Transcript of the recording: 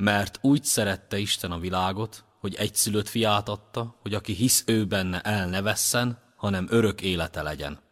Mert úgy szerette Isten a világot, hogy egyszülött fiát adta, hogy aki hisz ő benne el ne vesszen, hanem örök élete legyen.